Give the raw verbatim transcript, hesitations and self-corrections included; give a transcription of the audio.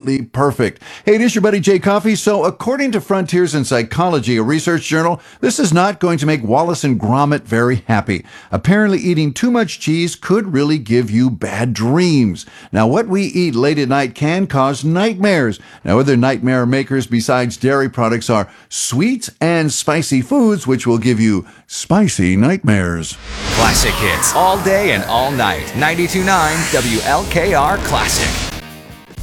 absolutely perfect. Hey, it is your buddy Jay Coffee. So according to Frontiers in Psychology, a research journal, this is not going to make Wallace and Gromit very happy. Apparently eating too much cheese could really give you bad dreams. Now, what we eat late at night can cause nightmares. Now, other nightmare makers besides dairy products are sweet and spicy foods, which will give you spicy nightmares. Classic hits all day and all night. ninety-two point nine W L K R Classic.